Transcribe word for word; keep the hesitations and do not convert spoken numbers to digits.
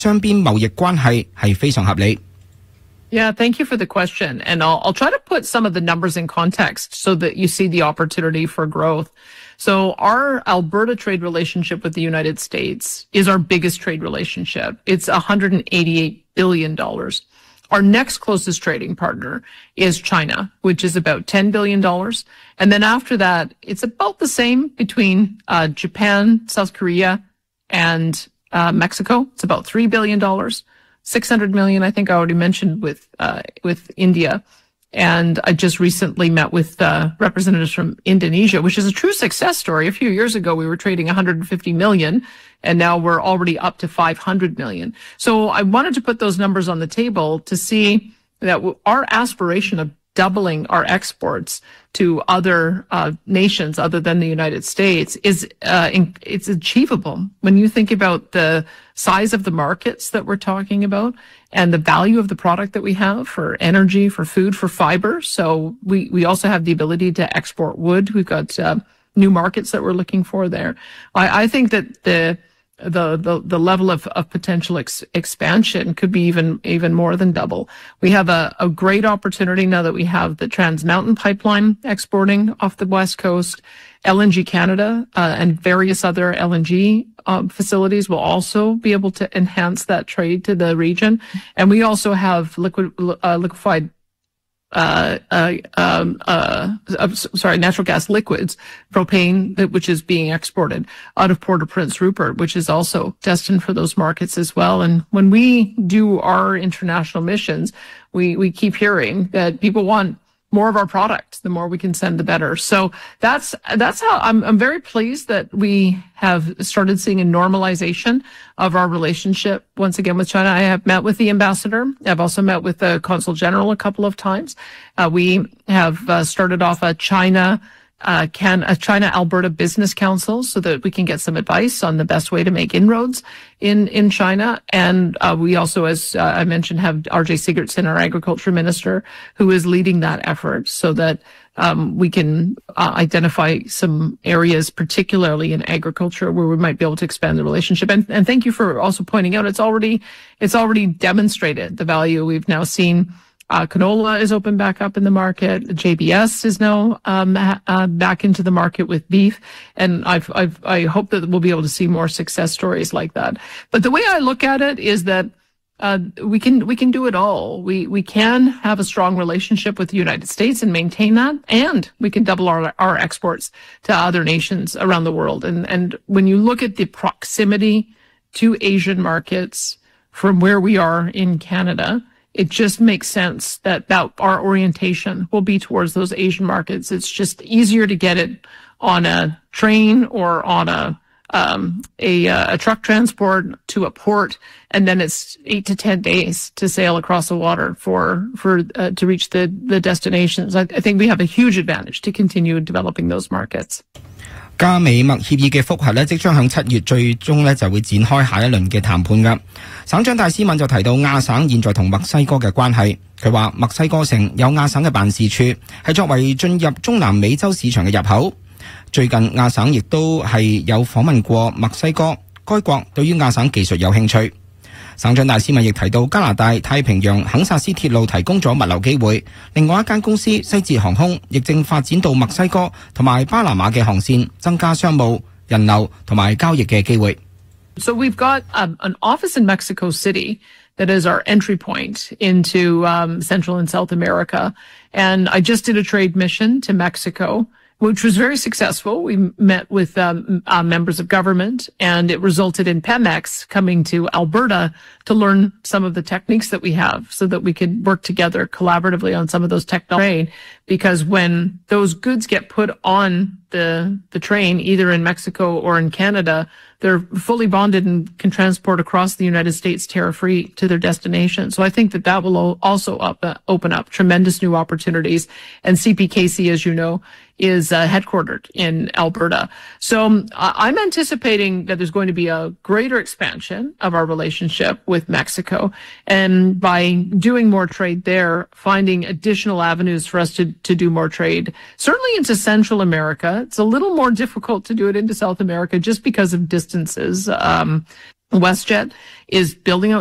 雙邊貿易關係係非常合理。 Yeah, thank you for the question. And I'll, I'll try to put some of the numbers in context so that you see the opportunity for growth. So our Alberta trade relationship with the United States is our biggest trade relationship. It's one hundred eighty-eight billion dollars. Our next closest trading partner is China, which is about ten billion dollars. And then after that, it's about the same between uh, Japan, South Korea, and uh, Mexico. It's about three billion dollars. six hundred million, I think I already mentioned with, uh, with India. And I just recently met with, uh, representatives from Indonesia, which is a true success story. A few years ago, we were trading one hundred fifty million, and now we're already up to five hundred million. So I wanted to put those numbers on the table to see that our aspiration of doubling our exports to other uh, nations other than the United States is uh, in, it's achievable when you think about the size of the markets that we're talking about and the value of the product that we have for energy, for food, for fiber. So we we also have the ability to export wood. We've got uh, new markets that we're looking for there. I, I think that the The, the, the level of, of potential ex- expansion could be even, even more than double. We have a, a great opportunity now that we have the Trans Mountain Pipeline exporting off the West Coast. L N G Canada, uh, and various other L N G um, facilities will also be able to enhance that trade to the region. And we also have liquid, uh, liquefied Uh, uh, um, uh, uh, sorry, natural gas liquids, propane, which is being exported out of Port of Prince Rupert, which is also destined for those markets as well. And when we do our international missions, we, we keep hearing that people want more of our product. The more we can send, the better. So that's, that's how I'm, I'm very pleased that we have started seeing a normalization of our relationship once again with China. I have met with the ambassador. I've also met with the consul general a couple of times. Uh, we have uh, started off a China Uh, can a China Alberta Business Council so that we can get some advice on the best way to make inroads in, in China. And uh, we also, as uh, I mentioned, have R J Sigurdsson, our agriculture minister, who is leading that effort so that um, we can uh, identify some areas, particularly in agriculture, where we might be able to expand the relationship. And, and thank you for also pointing out it's already, it's already demonstrated the value. We've now seen Uh, canola is open back up in the market. J B S is now um, uh, back into the market with beef, and I've, I've, I hope that we'll be able to see more success stories like that. But the way I look at it is that uh, we can we can do it all. We we can have a strong relationship with the United States and maintain that, and we can double our our exports to other nations around the world. And and when you look at the proximity to Asian markets from where we are in Canada, it just makes sense that, that our orientation will be towards those Asian markets. It's just easier to get it on a train or on a um, a, a truck transport to a port, and then it's eight to ten days to sail across the water for for uh, to reach the the destinations. I, I think we have a huge advantage to continue developing those markets. 加美墨協議嘅複核咧，即將響七月最終咧就會展開下一輪嘅談判㗎。省長戴斯敏就提到亞省現在同墨西哥嘅關係，佢話墨西哥城有亞省嘅辦事處，係作為進入中南美洲市場嘅入口。最近亞省亦都係有訪問過墨西哥，該國對於亞省技術有興趣。省長戴斯敏亦提到加拿大太平洋肯薩斯鐵路提供咗物流機會，另外一間公司西捷航空亦正發展到墨西哥同埋巴拿馬嘅航線，增加商務、人流同埋交易嘅機會。 So we've got um, an office in Mexico City that is our entry point into um, Central and South America. And I just did a trade mission to Mexico, which was very successful. We met with um, uh, members of government, and it resulted in Pemex coming to Alberta to learn some of the techniques that we have so that we could work together collaboratively on some of those technologies. Because when those goods get put on the the train, either in Mexico or in Canada, they're fully bonded and can transport across the United States tariff-free to their destination. So I think that that will also up, uh, open up tremendous new opportunities. And C P K C, as you know, is uh, headquartered in Alberta. So um, I'm anticipating that there's going to be a greater expansion of our relationship with Mexico. And by doing more trade there, finding additional avenues for us to, to do more trade, certainly into Central America. It's a little more difficult to do it into South America just because of distances. Um, WestJet is building out